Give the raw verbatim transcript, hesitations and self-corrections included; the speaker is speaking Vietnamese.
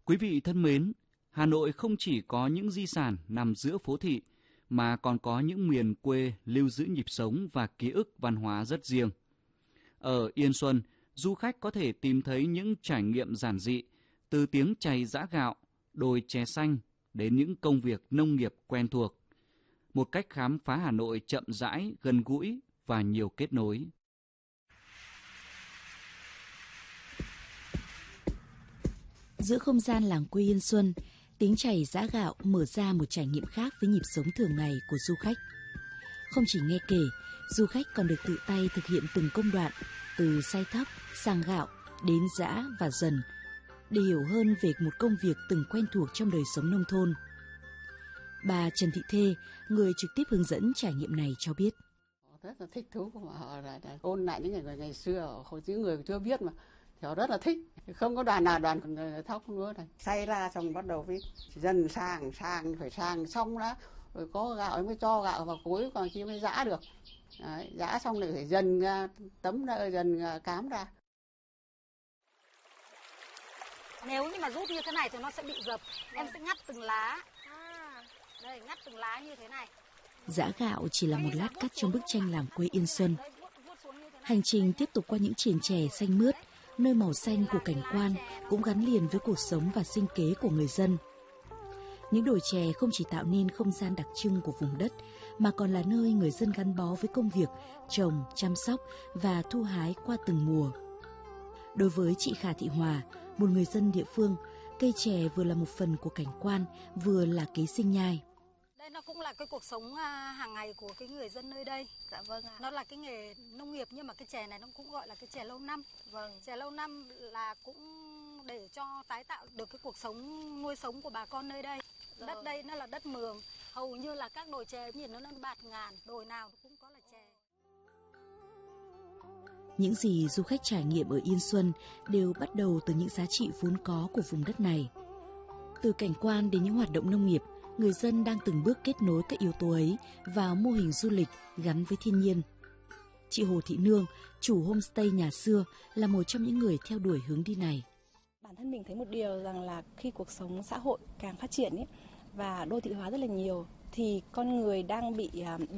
Quý vị thân mến, Hà Nội không chỉ có những di sản nằm giữa phố thị, mà còn có những miền quê lưu giữ nhịp sống và ký ức văn hóa rất riêng. Ở Yên Xuân, du khách có thể tìm thấy những trải nghiệm giản dị, từ tiếng chày giã gạo, đồi chè xanh đến những công việc nông nghiệp quen thuộc. Một cách khám phá Hà Nội chậm rãi, gần gũi và nhiều kết nối. Giữa không gian làng quê Yên Xuân, tiếng chày giã gạo mở ra một trải nghiệm khác với nhịp sống thường ngày của du khách. Không chỉ nghe kể, du khách còn được tự tay thực hiện từng công đoạn, từ xay thóc, sàng gạo đến giã và dần, để hiểu hơn về một công việc từng quen thuộc trong đời sống nông thôn. Bà Trần Thị Thê, người trực tiếp hướng dẫn trải nghiệm này cho biết. Rất là thích thú mà họ là ôn lại những người, người ngày xưa, hồi những người chưa biết mà thì họ rất là thích. Không có đoàn nào đoàn thóc nữa này. Xay ra xong bắt đầu với dần sang sang phải sang xong đã, rồi có gạo mới cho gạo vào cối, còn kia mới giã được. Đấy, giã xong lại phải dần tấm ra, dần cám ra. Nếu như mà rút như thế này thì nó sẽ bị dập. Em sẽ ngắt từng lá. À, đây, ngắt từng lá như thế này. Giã gạo chỉ là một lát cắt trong bức tranh làng quê Yên Xuân. Hành trình tiếp tục qua những triền chè xanh mướt, nơi màu xanh của cảnh quan cũng gắn liền với cuộc sống và sinh kế của người dân. Những đồi chè không chỉ tạo nên không gian đặc trưng của vùng đất, mà còn là nơi người dân gắn bó với công việc trồng, chăm sóc và thu hái qua từng mùa. Đối với chị Khả Thị Hòa, một người dân địa phương, cây chè vừa là một phần của cảnh quan, vừa là kế sinh nhai. Đây nó cũng là cái cuộc sống hàng ngày của cái người dân nơi đây. Dạ vâng ạ. Nó là cái nghề nông nghiệp, nhưng mà cái chè này nó cũng gọi là cái chè lâu năm. Vâng. Chè lâu năm là cũng để cho tái tạo được cái cuộc sống nuôi sống của bà con nơi đây. Rồi. Đất đây nó là đất mường, hầu như là các đồi chè nhìn nó nó bạt ngàn, đồi nào cũng có là chè. Những gì du khách trải nghiệm ở Yên Xuân đều bắt đầu từ những giá trị vốn có của vùng đất này. Từ cảnh quan đến những hoạt động nông nghiệp, người dân đang từng bước kết nối các yếu tố ấy vào mô hình du lịch gắn với thiên nhiên. Chị Hồ Thị Nương, chủ homestay Nhà Xưa, là một trong những người theo đuổi hướng đi này. Bản thân mình thấy một điều rằng là khi cuộc sống xã hội càng phát triển ấy, và đô thị hóa rất là nhiều, thì con người đang bị